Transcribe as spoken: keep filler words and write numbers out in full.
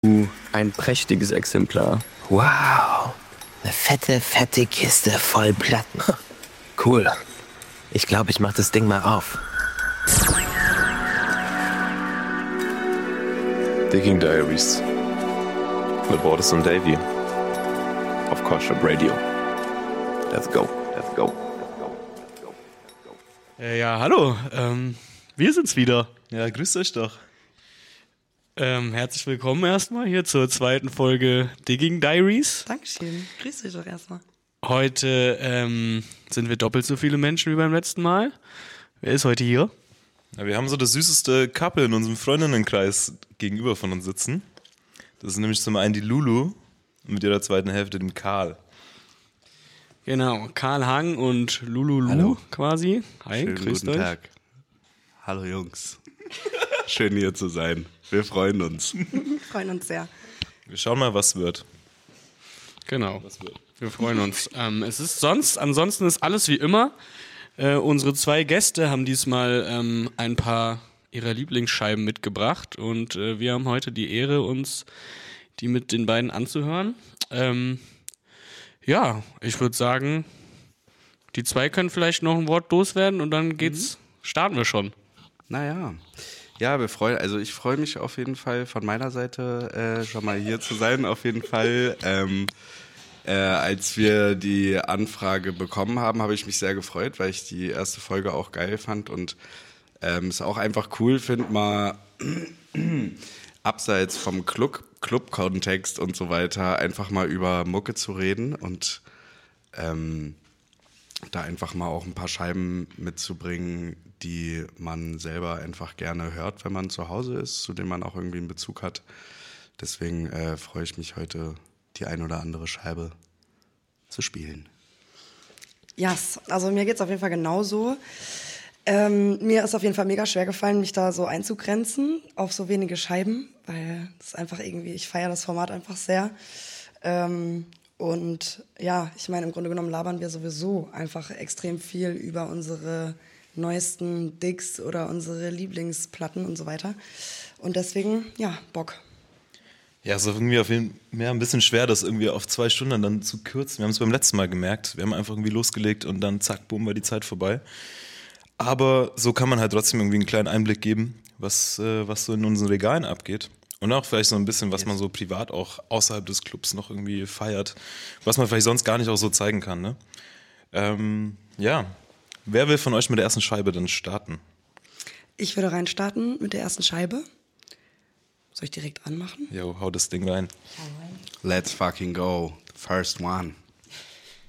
Uh, ein prächtiges Exemplar. Wow, eine fette, fette Kiste voll Platten. Cool. Ich glaube, ich mach das Ding mal auf. Digging Diaries mit Bordis und Davy auf Koshop Radio. Let's go, let's go, let's go, let's go, let's go. Äh, ja, hallo, ähm, wir sind's wieder. Ja, grüßt euch doch. Ähm, herzlich willkommen erstmal hier zur zweiten Folge Digging Diaries. Dankeschön, grüß dich doch erstmal. Heute ähm, sind wir doppelt so viele Menschen wie beim letzten Mal. Wer ist heute hier? Ja, wir haben so das süßeste Couple in unserem Freundinnenkreis gegenüber von uns sitzen. Das ist nämlich zum einen die Lulu mit ihrer zweiten Hälfte, dem Karl. Genau, Karl Hang und Lulu Hallo. quasi. Hi, Schönen grüßt guten euch. Tag. Hallo Jungs. Schön hier zu sein. Wir freuen uns. Freuen uns sehr. Wir schauen mal, was wird. Genau, wir freuen uns. ähm, es ist sonst, ansonsten ist alles wie immer. Äh, unsere zwei Gäste haben diesmal ähm, ein paar ihrer Lieblingsscheiben mitgebracht und äh, wir haben heute die Ehre, uns die mit den beiden anzuhören. Ähm, ja, ich würde sagen, die zwei können vielleicht noch ein Wort loswerden und dann geht's, starten wir schon. Naja. Ja, wir freuen, also ich freue mich auf jeden Fall von meiner Seite äh, schon mal hier zu sein, auf jeden Fall. Ähm, äh, als wir die Anfrage bekommen haben, habe ich mich sehr gefreut, weil ich die erste Folge auch geil fand und ähm, es auch einfach cool finde, mal abseits vom Club, Club-Kontext und so weiter einfach mal über Mucke zu reden und ähm, da einfach mal auch ein paar Scheiben mitzubringen, die man selber einfach gerne hört, wenn man zu Hause ist, zu denen man auch irgendwie einen Bezug hat. Deswegen äh, freue ich mich heute, die ein oder andere Scheibe zu spielen. Ja, yes, also mir geht's auf jeden Fall genauso. Ähm, mir ist auf jeden Fall mega schwer gefallen, mich da so einzugrenzen auf so wenige Scheiben, weil das ist einfach irgendwie, ich feiere das Format einfach sehr. Ähm, und ja, ich meine, im Grunde genommen labern wir sowieso einfach extrem viel über unsere neuesten Digs oder unsere Lieblingsplatten und so weiter. Und deswegen, ja, Bock. Ja, es ist irgendwie auf jeden Fall ein bisschen schwer, das irgendwie auf zwei Stunden dann zu kürzen. Wir haben es beim letzten Mal gemerkt. Wir haben einfach irgendwie losgelegt und dann zack, boom, war die Zeit vorbei. Aber so kann man halt trotzdem irgendwie einen kleinen Einblick geben, was, äh, was so in unseren Regalen abgeht. Und auch vielleicht so ein bisschen, was man so privat auch außerhalb des Clubs noch irgendwie feiert, was man vielleicht sonst gar nicht auch so zeigen kann, ne? Ähm, ja, wer will von euch mit der ersten Scheibe dann starten? Ich würde rein starten mit der ersten Scheibe. Soll ich direkt anmachen? Jo, hau das Ding rein. Let's fucking go. The first one.